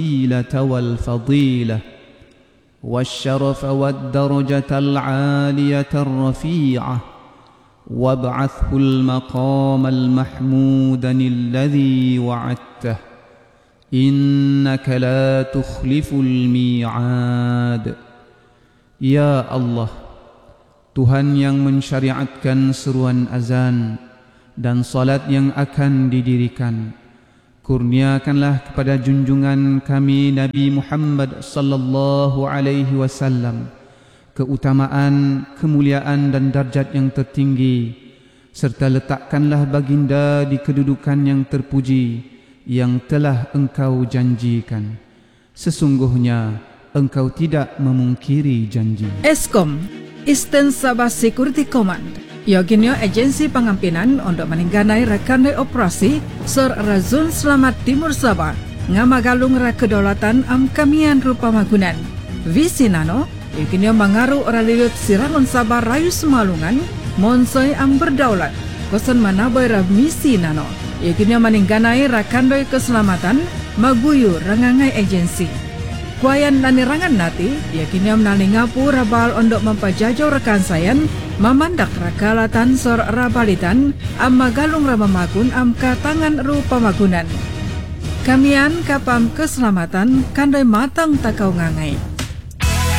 والفضيلة والشرف والدرجة العالية الرفيعة وابعثه المقام المحمود الذي وعدته إنك لا تخلف الميعاد. Ya Allah, Tuhan yang mensyariatkan seruan azan dan salat yang akan didirikan, kurniakanlah kepada junjungan kami Nabi Muhammad sallallahu alaihi wasallam keutamaan, kemuliaan dan darjat yang tertinggi, serta letakkanlah baginda di kedudukan yang terpuji yang telah engkau janjikan. Sesungguhnya engkau tidak memungkiri janji. Eskom, Eastern Sabah Security Command, Yoginyo agensi pengampinan untuk meningganai rekanai operasi Sor Razun Selamat Timur Sabah ngamagalung ra kedaulatan am kamian rupa magunan. Visinano, Yoginyo mengaruh oralilut Sirangon Sabah Rayu Semalungan, Monsoy am berdaulat, kosan manaboy ra misi nano. Yoginyo meningganai rakandoi keselamatan maguyu rangangai agensi. Kuayan nanirangan nati, yakinnya menalingapu rabal untuk mempajajau rekan sayan, memandak rakalatan sor rabalitan, amma galung ramamagun am katangan rupa magunan. Kamian kapam keselamatan kandai matang takau ngangai.